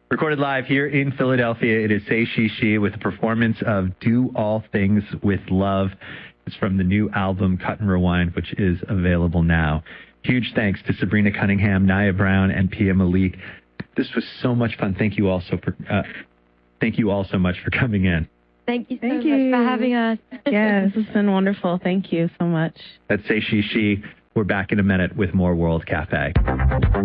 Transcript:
Recorded live here in Philadelphia, it is Say She She with a performance of Do All Things with Love. It's from the new album Cut and Rewind, which is available now. Huge thanks to Sabrina Cunningham, Naya Brown, and Pia Malik. This was so much fun. Thank you all so much for coming in. Thank you so much for having us. Yes, this has been wonderful. Thank you so much. That's Say She She. We're back in a minute with more World Cafe.